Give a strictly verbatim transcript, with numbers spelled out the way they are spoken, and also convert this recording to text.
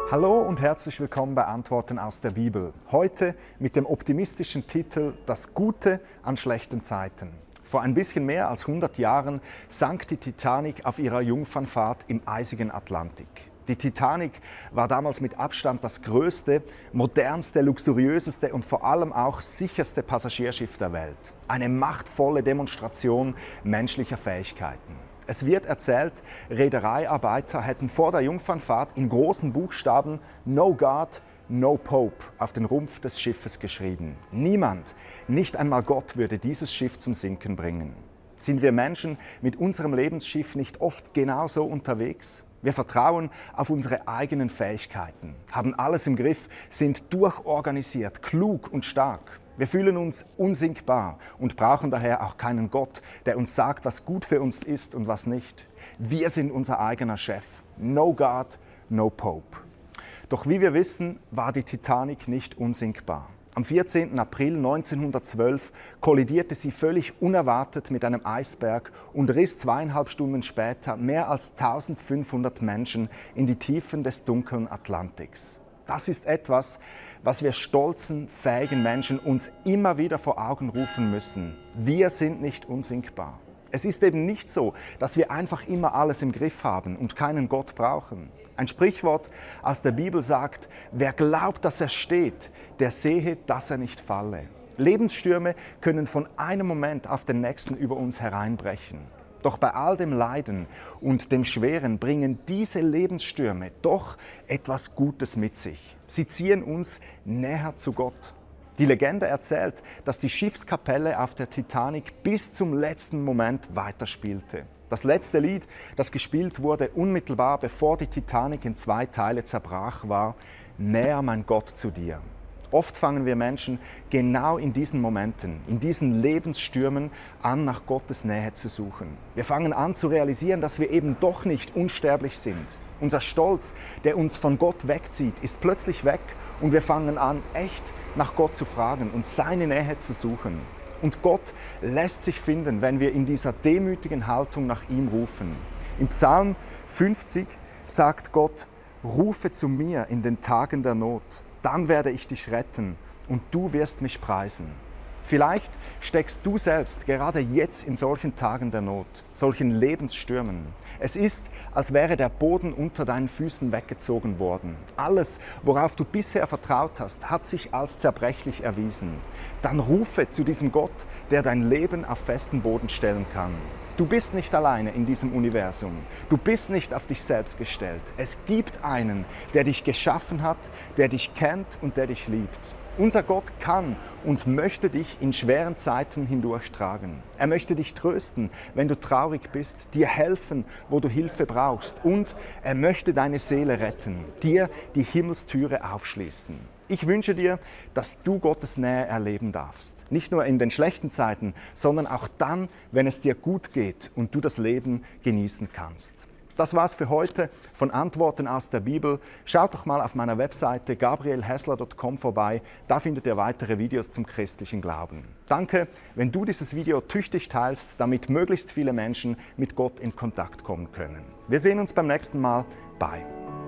Hallo und herzlich willkommen bei Antworten aus der Bibel. Heute mit dem optimistischen Titel Das Gute an schlechten Zeiten. Vor ein bisschen mehr als hundert Jahren sank die Titanic auf ihrer Jungfernfahrt im eisigen Atlantik. Die Titanic war damals mit Abstand das größte, modernste, luxuriöseste und vor allem auch sicherste Passagierschiff der Welt. Eine machtvolle Demonstration menschlicher Fähigkeiten. Es wird erzählt, Reedereiarbeiter hätten vor der Jungfernfahrt in großen Buchstaben No God, No Pope auf den Rumpf des Schiffes geschrieben. Niemand, nicht einmal Gott, würde dieses Schiff zum Sinken bringen. Sind wir Menschen mit unserem Lebensschiff nicht oft genauso unterwegs? Wir vertrauen auf unsere eigenen Fähigkeiten, haben alles im Griff, sind durchorganisiert, klug und stark. Wir fühlen uns unsinkbar und brauchen daher auch keinen Gott, der uns sagt, was gut für uns ist und was nicht. Wir sind unser eigener Chef. No God, no Pope. Doch wie wir wissen, war die Titanic nicht unsinkbar. Am vierzehnten April neunzehnhundertzwölf kollidierte sie völlig unerwartet mit einem Eisberg und riss zweieinhalb Stunden später mehr als eintausendfünfhundert Menschen in die Tiefen des dunklen Atlantiks. Das ist etwas, was wir stolzen, fähigen Menschen uns immer wieder vor Augen rufen müssen. Wir sind nicht unsinkbar. Es ist eben nicht so, dass wir einfach immer alles im Griff haben und keinen Gott brauchen. Ein Sprichwort aus der Bibel sagt, wer glaubt, dass er steht, der sehe, dass er nicht falle. Lebensstürme können von einem Moment auf den nächsten über uns hereinbrechen. Doch bei all dem Leiden und dem Schweren bringen diese Lebensstürme doch etwas Gutes mit sich. Sie ziehen uns näher zu Gott. Die Legende erzählt, dass die Schiffskapelle auf der Titanic bis zum letzten Moment weiterspielte. Das letzte Lied, das gespielt wurde, unmittelbar bevor die Titanic in zwei Teile zerbrach, war »Näher, mein Gott, zu dir«. Oft fangen wir Menschen genau in diesen Momenten, in diesen Lebensstürmen an, nach Gottes Nähe zu suchen. Wir fangen an zu realisieren, dass wir eben doch nicht unsterblich sind. Unser Stolz, der uns von Gott wegzieht, ist plötzlich weg und wir fangen an, echt nach Gott zu fragen und seine Nähe zu suchen. Und Gott lässt sich finden, wenn wir in dieser demütigen Haltung nach ihm rufen. Im Psalm fünfzig sagt Gott, rufe zu mir in den Tagen der Not. Dann werde ich dich retten und du wirst mich preisen. Vielleicht steckst du selbst gerade jetzt in solchen Tagen der Not, solchen Lebensstürmen. Es ist, als wäre der Boden unter deinen Füßen weggezogen worden. Alles, worauf du bisher vertraut hast, hat sich als zerbrechlich erwiesen. Dann rufe zu diesem Gott, der dein Leben auf festen Boden stellen kann. Du bist nicht alleine in diesem Universum. Du bist nicht auf dich selbst gestellt. Es gibt einen, der dich geschaffen hat, der dich kennt und der dich liebt. Unser Gott kann und möchte dich in schweren Zeiten hindurchtragen. Er möchte dich trösten, wenn du traurig bist, dir helfen, wo du Hilfe brauchst. Und er möchte deine Seele retten, dir die Himmelstüre aufschließen. Ich wünsche dir, dass du Gottes Nähe erleben darfst. Nicht nur in den schlechten Zeiten, sondern auch dann, wenn es dir gut geht und du das Leben genießen kannst. Das war's für heute von Antworten aus der Bibel. Schaut doch mal auf meiner Webseite gabriel hässler punkt com vorbei. Da findet ihr weitere Videos zum christlichen Glauben. Danke, wenn du dieses Video tüchtig teilst, damit möglichst viele Menschen mit Gott in Kontakt kommen können. Wir sehen uns beim nächsten Mal. Bye.